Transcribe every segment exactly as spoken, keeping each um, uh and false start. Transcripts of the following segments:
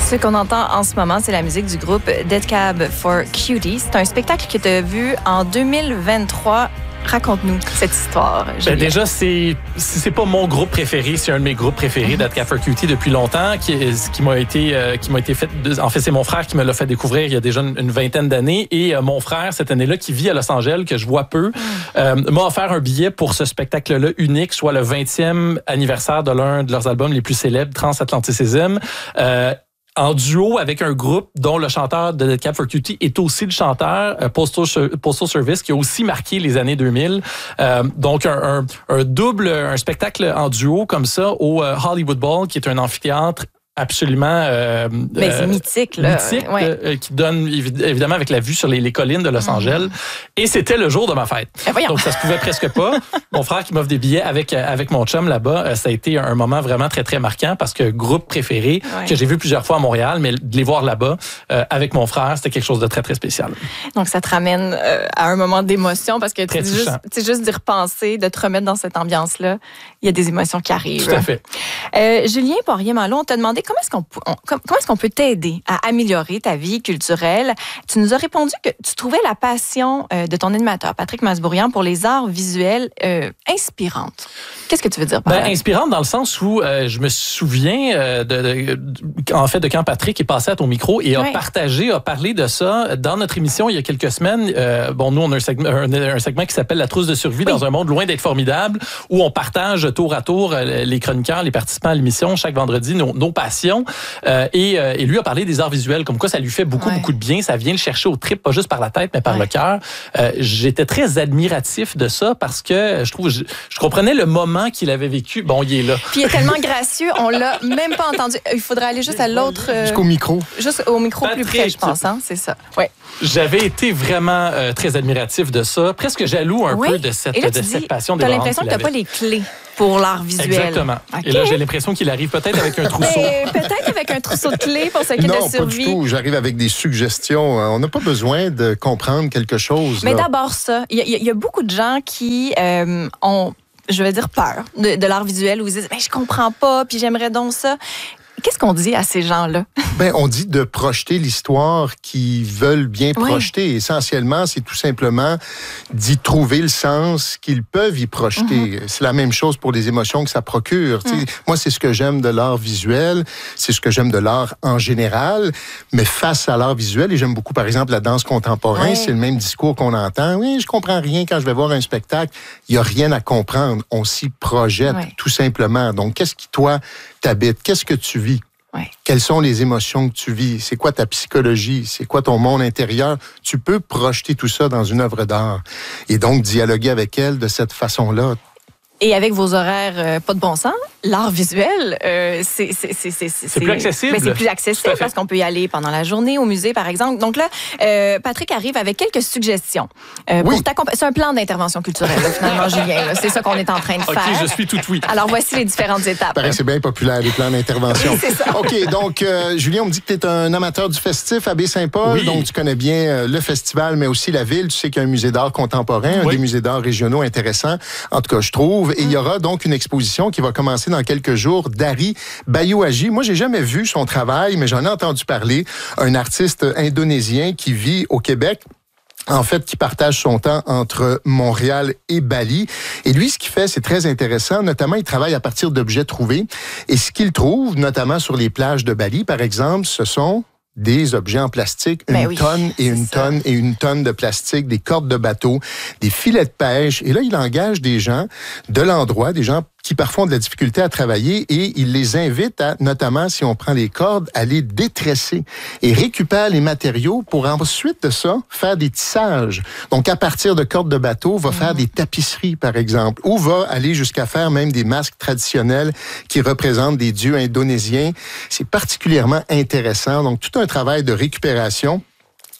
Ce qu'on entend en ce moment, c'est la musique du groupe Dead Cab for Cutie. C'est un spectacle que tu as vu en deux mille vingt-trois. Raconte-nous cette histoire, Julien. Ben déjà, c'est c'est pas mon groupe préféré, c'est un de mes groupes préférés, Dead Cab for Cutie, depuis longtemps, qui, qui m'a été euh, qui m'a été fait. En fait, c'est mon frère qui me l'a fait découvrir il y a déjà une, une vingtaine d'années, et euh, mon frère cette année-là, qui vit à Los Angeles, que je vois peu, mm. euh, m'a offert un billet pour ce spectacle-là unique, soit le vingtième anniversaire de l'un de leurs albums les plus célèbres, Transatlanticism. Euh, en duo avec un groupe dont le chanteur de Dead Cab for Cutie est aussi le chanteur, euh, Postal, Postal Service, qui a aussi marqué les années deux mille. Euh, donc, un, un, un double, un spectacle en duo comme ça au euh, Hollywood Bowl, qui est un amphithéâtre absolument euh, mais c'est mythique, là. mythique ouais. euh, qui donne évidemment avec la vue sur les, les collines de Los Angeles. Mm. Et c'était le jour de ma fête. Eh, donc ça se pouvait presque pas. Mon frère qui m'offre des billets avec avec mon chum là-bas, ça a été un moment vraiment très très marquant, parce que groupe préféré ouais. que j'ai vu plusieurs fois à Montréal, mais de les voir là-bas euh, avec mon frère, c'était quelque chose de très très spécial. Donc ça te ramène euh, à un moment d'émotion, parce que tu dis juste, tu sais, juste d'y repenser, de te remettre dans cette ambiance-là, il y a des émotions qui arrivent. Tout à fait. Euh, Julien Poirier-Malo, on t'a demandé comment est-ce qu'on, on, comment est-ce qu'on peut t'aider à améliorer ta vie culturelle. Tu nous as répondu que tu trouvais la passion euh, de ton animateur, Patrick Masbourian, pour les arts visuels euh, inspirante. Qu'est-ce que tu veux dire par là? Ben, inspirante dans le sens où euh, je me souviens euh, de, de, de, en fait, de quand Patrick est passé à ton micro et a ouais. partagé, a parlé de ça dans notre émission il y a quelques semaines. Euh, bon, nous, on a un segment, un, un segment qui s'appelle La trousse de survie oui. dans un monde loin d'être formidable, où on partage tour à tour euh, les chroniqueurs, les participants à l'émission, chaque vendredi, nos, nos passions. Euh, et, euh, et lui a parlé des arts visuels, comme quoi ça lui fait beaucoup, ouais. beaucoup de bien. Ça vient le chercher au trip, pas juste par la tête, mais par ouais. le cœur. Euh, j'étais très admiratif de ça, parce que je trouve, je, je comprenais le moment qu'il avait vécu. Bon, il est là. Puis il est tellement gracieux, on l'a même pas entendu. Il faudrait aller juste à l'autre... Euh, Jusqu'au micro. Juste au micro Patrick, plus près, je pense. Hein? C'est ça. Ouais. J'avais été vraiment euh, très admiratif de ça, presque jaloux un oui. peu de cette, et là, de dis, cette passion dévorante. T'as l'impression que t'as pas les clés pour l'art visuel. Exactement. Okay. Et là, j'ai l'impression qu'il arrive peut-être avec un trousseau. Mais peut-être avec un trousseau de clés pour ce qui est de survie. Non, pas du tout. J'arrive avec des suggestions. On n'a pas besoin de comprendre quelque chose. Mais là. d'abord ça. Il y, y a beaucoup de gens qui euh, ont, je vais dire, peur de, de l'art visuel, où ils disent « mais je comprends pas, puis j'aimerais donc ça ». Qu'est-ce qu'on dit à ces gens-là? Ben, on dit de projeter l'histoire qu'ils veulent bien oui. projeter. Essentiellement, c'est tout simplement d'y trouver le sens qu'ils peuvent y projeter. Mm-hmm. C'est la même chose pour les émotions que ça procure. Mm. Moi, c'est ce que j'aime de l'art visuel, c'est ce que j'aime de l'art en général, mais face à l'art visuel, et j'aime beaucoup, par exemple, la danse contemporaine, oui. c'est le même discours qu'on entend. Oui, je comprends rien quand je vais voir un spectacle. Il n'y a rien à comprendre. On s'y projette, oui. tout simplement. Donc, qu'est-ce qui, toi, t'habite? Qu'est-ce que tu vis? Ouais. Quelles sont les émotions que tu vis? C'est quoi ta psychologie? C'est quoi ton monde intérieur? Tu peux projeter tout ça dans une œuvre d'art et donc dialoguer avec elle de cette façon-là. Et avec vos horaires euh, pas de bon sens, l'art visuel, euh, c'est, c'est, c'est, c'est, c'est, c'est plus accessible. Ben, c'est plus accessible parce qu'on peut y aller pendant la journée au musée, par exemple. Donc là, euh, Patrick arrive avec quelques suggestions. Euh, oui. pour t'accompagner. C'est un plan d'intervention culturelle, là, finalement, Julien. Là. C'est ça qu'on est en train de okay, faire. OK, je suis tout oui. Alors, voici les différentes étapes. Pareil, c'est bien populaire, les plans d'intervention. C'est ça. OK, donc, euh, Julien, on me dit que tu es un amateur du festif à Baie-Saint-Paul. Oui. Donc, tu connais bien euh, le festival, mais aussi la ville. Tu sais qu'il y a un musée d'art contemporain, oui. un des musées d'art régionaux intéressants, en tout cas, je trouve. Et il mm. y aura donc une exposition qui va commencer dans quelques jours d'Ari Bayouagi. Moi, j'ai jamais vu son travail, mais j'en ai entendu parler. Un artiste indonésien qui vit au Québec. En fait, qui partage son temps entre Montréal et Bali. Et lui, ce qu'il fait, c'est très intéressant. Notamment, il travaille à partir d'objets trouvés. Et ce qu'il trouve, notamment sur les plages de Bali, par exemple, ce sont des objets en plastique, une ben oui, tonne et une ça. tonne et une tonne de plastique, des cordes de bateau, des filets de pêche. Et là, il engage des gens de l'endroit, des gens qui parfois ont de la difficulté à travailler et il les invite à, notamment si on prend les cordes, à les détresser et récupère les matériaux pour ensuite de ça faire des tissages. Donc, à partir de cordes de bateau, va mmh. faire des tapisseries, par exemple, ou va aller jusqu'à faire même des masques traditionnels qui représentent des dieux indonésiens. C'est particulièrement intéressant. Donc, tout un travail de récupération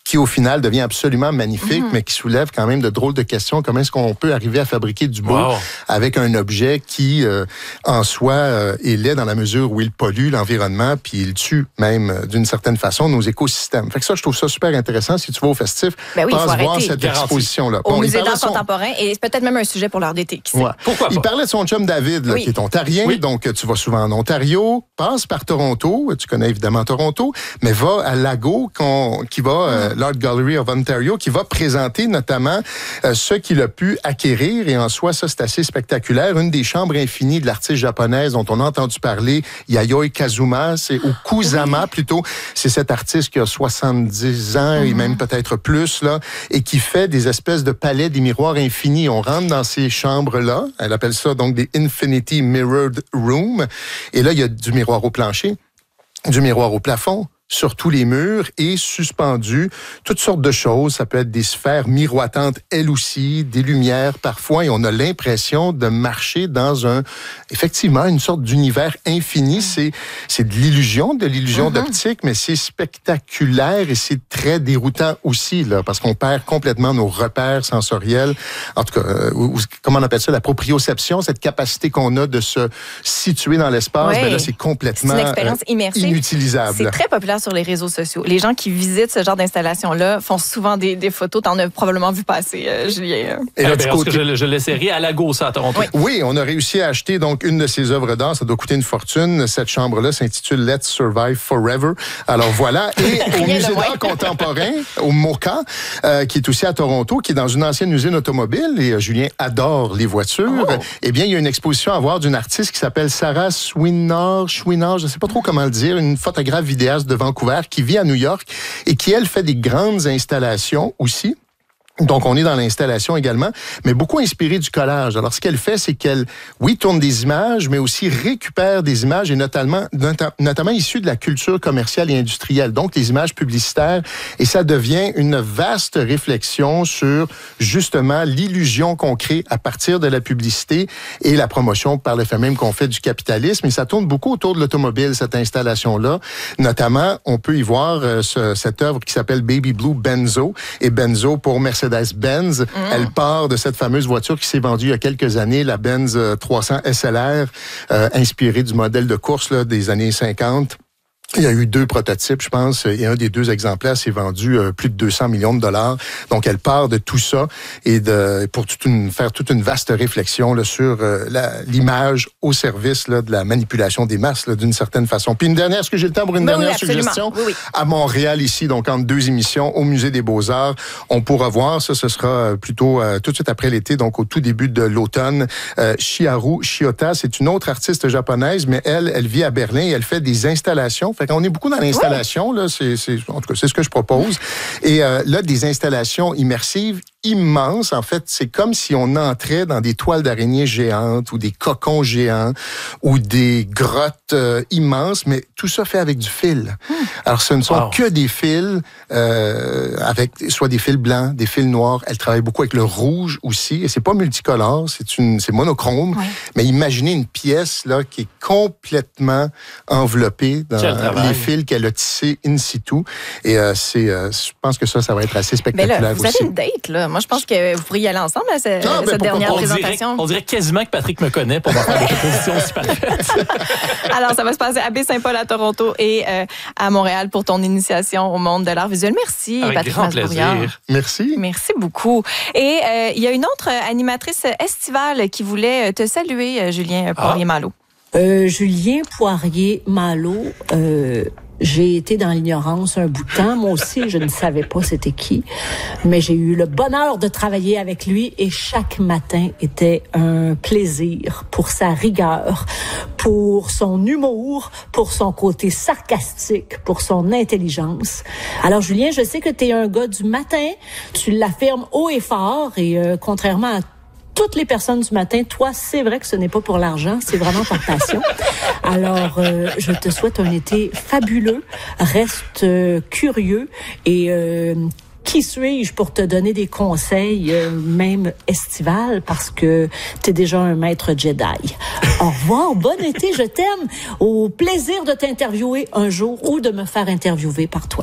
qui au final devient absolument magnifique, Mm-hmm. mais qui soulève quand même de drôles de questions. Comment est-ce qu'on peut arriver à fabriquer du beau Wow. avec un objet qui, euh, en soi, euh, est laid dans la mesure où il pollue l'environnement, puis il tue même, euh, d'une certaine façon, nos écosystèmes. Fait que ça, je trouve ça super intéressant. Si tu vas au festif, Ben oui, pense faut voir arrêter. cette Garantie. exposition-là. Au Bon, il musée parlait d'art de son- contemporain, et c'est peut-être même un sujet pour l'art d'été, qui sait. Ouais. Pourquoi Il pas? parlait de son chum David, là, Oui. qui est ontarien, Oui. donc tu vas souvent en Ontario, passe par Toronto, tu connais évidemment Toronto, mais va à Lago, qu'on- qui va, euh, l'Art Gallery of Ontario, qui va présenter notamment euh, ce qu'il a pu acquérir, et en soi, ça, c'est assez spectaculaire. Une des chambres infinies de l'artiste japonaise dont on a entendu parler, Yayoi Kazuma, c'est ou Kusama plutôt, c'est cet artiste qui a soixante-dix ans et même peut-être plus, là, et qui fait des espèces de palais, des miroirs infinis. On rentre dans ces chambres-là, elle appelle ça donc des Infinity Mirrored Room, et là, il y a du miroir au plancher, du miroir au plafond, sur tous les murs, et suspendu toutes sortes de choses. Ça peut être des sphères miroitantes, elles aussi, des lumières parfois, et on a l'impression de marcher dans un, effectivement, une sorte d'univers infini. C'est, c'est de l'illusion, de l'illusion Mm-hmm. d'optique, mais c'est spectaculaire et c'est très déroutant aussi, là, parce qu'on perd complètement nos repères sensoriels. En tout cas, euh, ou, ou, comment on appelle ça, la proprioception, cette capacité qu'on a de se situer dans l'espace, Ouais. ben là, c'est C'est complètement une expérience euh, immersive. inutilisable. C'est très populaire sur les réseaux sociaux. Les gens qui visitent ce genre d'installation-là font souvent des, des photos. T'en as probablement vu passer, euh, Julien. Et Eh là, ben, du parce côté- que je, je l'essaierai à Lago, ça, à Toronto. Oui. Oui, on a réussi à acheter donc une de ses œuvres d'art. Ça doit coûter une fortune. Cette chambre-là s'intitule Let's Survive Forever. Alors voilà. Et au Rien de Musée moins. d'art contemporain, au MoCA, euh, qui est aussi à Toronto, qui est dans une ancienne usine automobile, et euh, Julien adore les voitures, Oh. eh bien, il y a une exposition à voir d'une artiste qui s'appelle Sarah Swinard, Swinard, je ne sais pas trop comment le dire, une photographe vidéaste de Vancouver qui vit à New York et qui, elle, fait des grandes installations aussi. Donc, on est dans l'installation également, mais beaucoup inspiré du collage. Alors, ce qu'elle fait, c'est qu'elle, oui, tourne des images, mais aussi récupère des images, et notamment, nota- notamment issues de la culture commerciale et industrielle, donc les images publicitaires, et ça devient une vaste réflexion sur, justement, l'illusion qu'on crée à partir de la publicité et la promotion par le fait même qu'on fait du capitalisme. Et ça tourne beaucoup autour de l'automobile, cette installation-là. Notamment, on peut y voir euh, ce, cette œuvre qui s'appelle Baby Blue Benzo, et Benzo pour Mercedes Mercedes-Benz. Mm. Elle part de cette fameuse voiture qui s'est vendue il y a quelques années, la Benz trois cents S L R, euh, inspirée du modèle de course là, des années cinquante. Il y a eu deux prototypes, je pense, et un des deux exemplaires s'est vendu euh, plus de deux cents millions de dollars. Donc, elle part de tout ça et de pour toute une, faire toute une vaste réflexion là, sur euh, la, l'image au service là, de la manipulation des masses, là, d'une certaine façon. Puis une dernière, est-ce que j'ai le temps pour une Ben dernière oui, suggestion? Oui, oui. À Montréal, ici, donc entre deux émissions, au Musée des Beaux-Arts, on pourra voir, ça, ce sera plutôt euh, tout de suite après l'été, donc au tout début de l'automne, euh, Chiharu Shiota, c'est une autre artiste japonaise, mais elle, elle vit à Berlin et elle fait des installations. Fait qu'on est beaucoup dans l'installation, là. C'est, c'est, en tout cas, c'est ce que je propose. Et euh, là, des installations immersives immenses. En fait, c'est comme si on entrait dans des toiles d'araignée géantes ou des cocons géants ou des grottes euh, immenses, mais tout ça fait avec du fil. Mmh. Alors, ce ne sont wow. que des fils, euh, avec soit des fils blancs, des fils noirs. Elle travaille beaucoup avec le rouge aussi. Et c'est pas multicolore, c'est une, c'est monochrome. Ouais. Mais imaginez une pièce là qui est complètement enveloppée dans les fils qu'elle a tissés in situ. Et euh, c'est, euh, je pense que ça, ça va être assez spectaculaire là, vous aussi. Vous avez une date, là. Moi, je pense que vous pourriez y aller ensemble à ce, ah, ben, cette dernière on présentation. Dirait, on dirait quasiment que Patrick me connaît pour me faire des propositions aussi parfaites. Alors, ça va se passer à Baie-Saint-Paul à Toronto et euh, à Montréal pour ton initiation au monde de l'art visuel. Merci, Avec Patrick grand Masbourian. plaisir. Merci. Merci beaucoup. Et euh, il y a une autre animatrice estivale qui voulait te saluer, Julien Poirier-Malo. Ah. Euh, Julien Poirier-Malo, euh, j'ai été dans l'ignorance un bout de temps. Moi aussi, je ne savais pas c'était qui. Mais j'ai eu le bonheur de travailler avec lui et chaque matin était un plaisir pour sa rigueur, pour son humour, pour son côté sarcastique, pour son intelligence. Alors, Julien, je sais que tu es un gars du matin. Tu l'affirmes haut et fort et euh, contrairement à toutes les personnes du matin, toi, c'est vrai que ce n'est pas pour l'argent, c'est vraiment par passion. Alors, euh, je te souhaite un été fabuleux. Reste euh, curieux et euh, qui suis-je pour te donner des conseils, euh, même estivales, parce que t'es déjà un maître Jedi. Au revoir, bon été, je t'aime. Au plaisir de t'interviewer un jour ou de me faire interviewer par toi.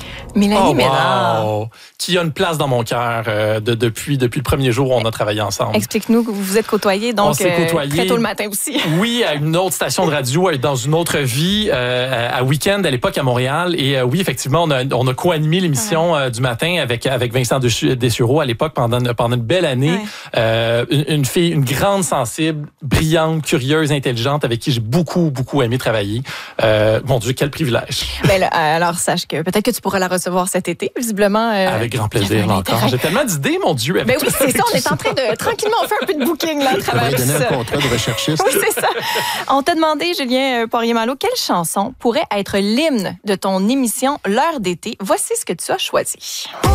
Mélanie Oh, Ménard. wow. Qui a une place dans mon cœur euh, de, depuis, depuis le premier jour où on a travaillé ensemble. Explique-nous que vous vous êtes côtoyés donc On s'est euh, côtoyés. très tôt le matin aussi. Oui, à une autre station de radio, dans une autre vie, euh, à Week-end à l'époque à Montréal. Et euh, oui, effectivement, on a, on a co-animé l'émission ouais. euh, du matin avec, avec Vincent Dessureau à l'époque pendant, pendant une belle année. Ouais. Euh, une, une fille, une grande sensible, brillante, curieuse, intelligente, avec qui j'ai beaucoup, beaucoup aimé travailler. Euh, mon Dieu, quel privilège. Ben là, alors, sache que peut-être que tu pourras la recevoir cet été, visiblement. Euh, avec grand plaisir, là encore. J'ai tellement d'idées, mon Dieu. Ben oui, c'est ça. On est en train de, tranquillement, on fait un peu de booking, là, à travers tout ça. donner un contrat de recherchiste. Oui, c'est ça. On t'a demandé, Julien Poirier-Malo, quelle chanson pourrait être l'hymne de ton émission L'heure d'été. Voici ce que tu as choisi.